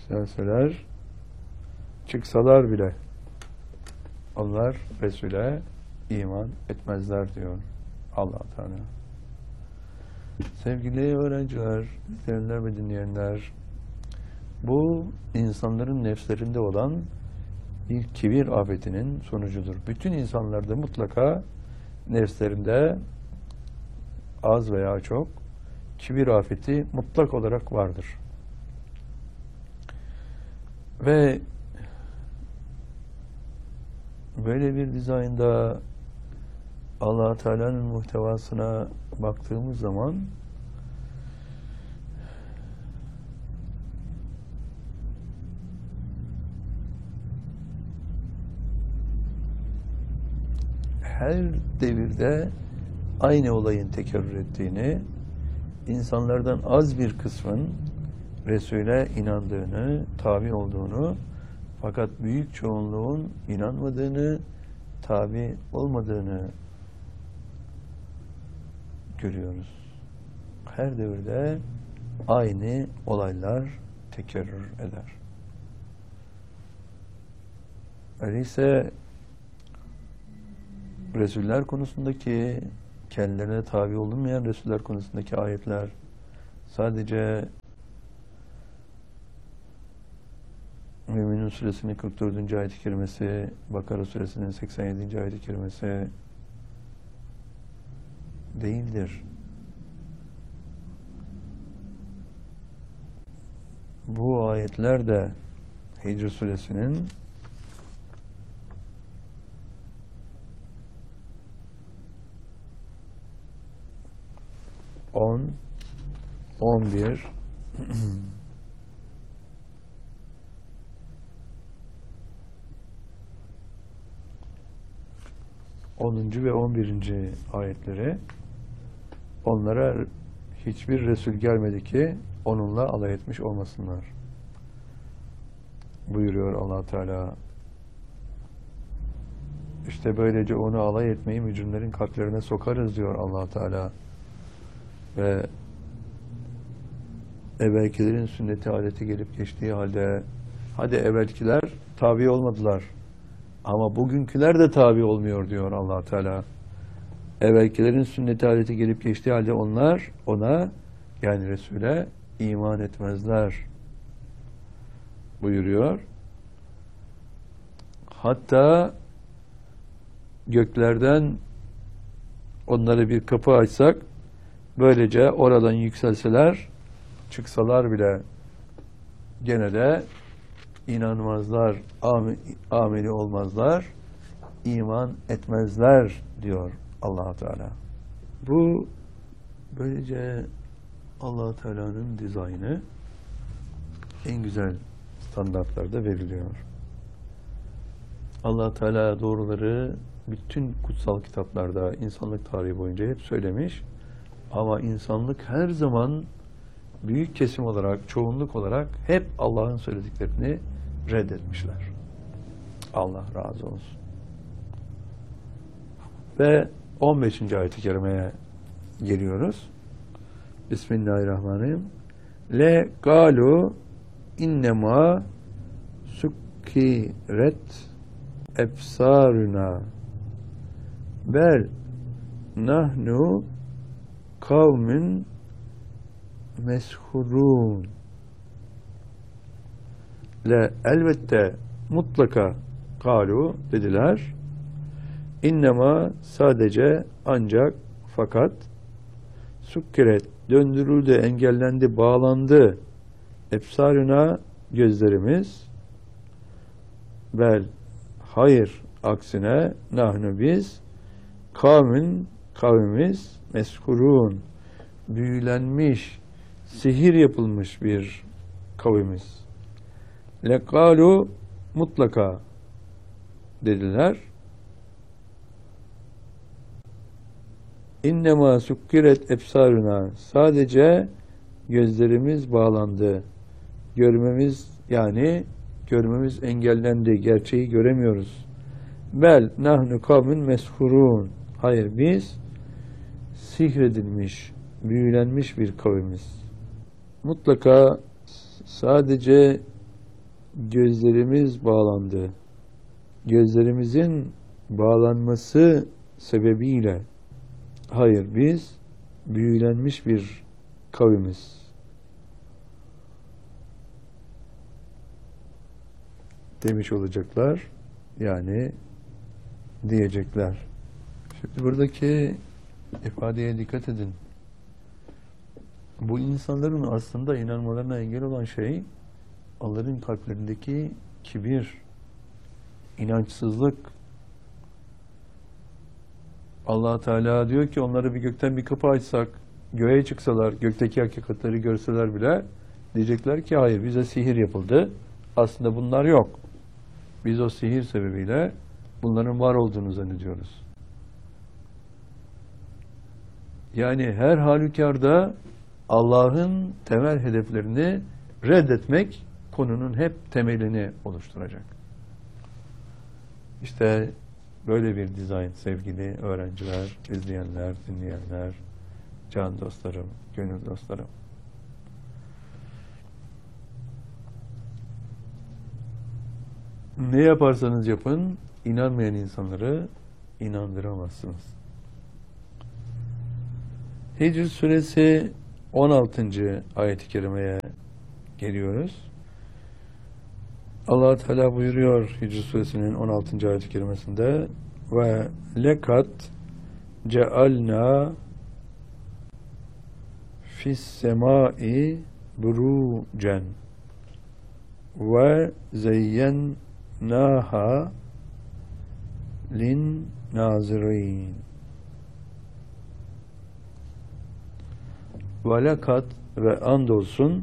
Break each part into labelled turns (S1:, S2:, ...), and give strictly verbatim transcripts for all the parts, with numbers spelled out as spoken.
S1: vesveseler çıksalar bile onlar Resul'e iman etmezler diyor Allah Teala. Sevgili öğrenciler, izleyenler ve dinleyenler, bu insanların nefslerinde olan bir kibir afetinin sonucudur. Bütün insanlarda mutlaka nefslerinde az veya çok kibir afeti mutlak olarak vardır. Ve böyle bir dizaynda Allah Teala'nın muhtevasına baktığımız zaman her devirde aynı olayın tekerrür ettiğini, insanlardan az bir kısmın Resul'e inandığını, tabi olduğunu, fakat büyük çoğunluğun inanmadığını, tabi olmadığını görüyoruz. Her devirde aynı olaylar tekerrür eder. Öyleyse Resuller konusundaki, kendilerine tabi olunmayan Resuller konusundaki ayetler sadece Müminun Suresinin kırk dördüncü ayet-i kerimesi, Bakara Suresinin seksen yedinci ayet-i kerimesi değildir. Bu ayetler de Hicr Suresinin on, on bir onuncu ve on birinci ayetleri, onlara hiçbir Resul gelmedi ki onunla alay etmiş olmasınlar buyuruyor Allah Teala. İşte böylece onu alay etmeyi mücrimlerin kalplerine sokarız diyor Allah Teala. Ve evvelkilerin sünneti adeti gelip geçtiği halde, hadi evvelkiler tabi olmadılar ama bugünküler de tabi olmuyor diyor Allah Teala. Evvelkilerin sünneti adeti gelip geçtiği halde onlar ona, yani Resul'e iman etmezler buyuruyor. Hatta göklerden onlara bir kapı açsak, böylece oradan yükselseler, çıksalar bile gene de inanmazlar, ameli olmazlar, iman etmezler diyor Allah Teala. Bu böylece Allah Teala'nın dizaynı en güzel standartlarda veriliyor. Allah Teala doğruları bütün kutsal kitaplarda insanlık tarihi boyunca hep söylemiş. Ama insanlık her zaman büyük kesim olarak, çoğunluk olarak hep Allah'ın söylediklerini reddetmişler. Allah razı olsun. Ve on beşinci ayet-i kerimeye geliyoruz. Bismillahirrahmanirrahim. Le galu innema sukkiret ebsaruna bel nahnu kavmin meshurun. Le elbette mutlaka galu dediler. İnnema sadece, ancak, fakat sukkiret döndürüldü, engellendi, bağlandı. Ebsaruna gözlerimiz. Bel hayır, aksine nahnu biz kavmin kavmimiz meskurun büyülenmiş, sihir yapılmış bir kavimiz. Lekalu mutlaka dediler. İnnemâ sukkiret ebsaruna sadece gözlerimiz bağlandı. Görmemiz, yani görmemiz engellendi. Gerçeği göremiyoruz. Bel nahnu kavmin meshurun. Hayır, biz sihredilmiş, büyülenmiş bir kavimiz. Mutlaka sadece gözlerimiz bağlandı. Gözlerimizin bağlanması sebebiyle, hayır biz büyülenmiş bir kavimiz demiş olacaklar. Yani diyecekler. Şimdi buradaki ifadeye dikkat edin. Bu insanların aslında inanmalarına engel olan şey onların kalplerindeki kibir, inançsızlık. Allah Teala diyor ki onları bir gökten bir kapı açsak, göğe çıksalar, gökteki hakikatleri görseler bile diyecekler ki hayır bize sihir yapıldı. Aslında bunlar yok. Biz o sihir sebebiyle bunların var olduğunu zannediyoruz. Yani her halükarda Allah'ın temel hedeflerini reddetmek konunun hep temelini oluşturacak. İşte böyle bir dizayn sevgili öğrenciler, izleyenler, dinleyenler, can dostlarım, gönül dostlarım. Ne yaparsanız yapın, inanmayan insanları inandıramazsınız. Hicr suresi on altıncı ayet-i kerimeye geliyoruz. Allah Teala buyuruyor Hicr suresinin on altıncı ayet-i kerimesinde ve lekat cealna fis semai burucen ve zeyyennaha lin nazirin. Ve lekat ve andolsun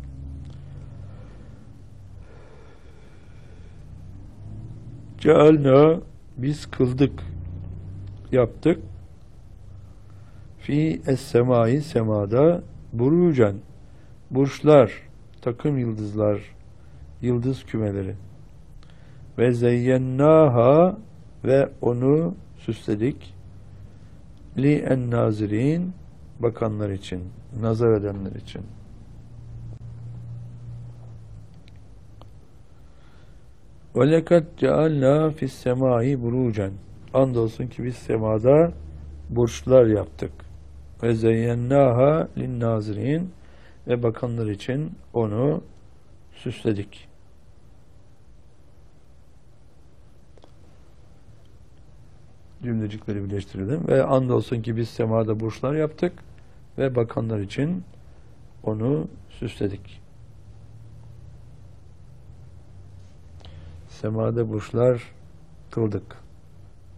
S1: cealna biz kıldık, yaptık fi es-semai semada burucen burçlar, takım yıldızlar, yıldız kümeleri ve zeyyennaha ve onu süsledik li en nazirin bakanlar için, nazar edenler için. Ve lekad cealna fis semai burucen andolsun ki biz semada burçlar yaptık. Ve zeyyennaha lin nazirin ve bakanlar için onu süsledik. Cümlecikleri birleştirelim. Ve andolsun ki biz semada burçlar yaptık ve bakanlar için onu süsledik. Semada burçlar kıldık.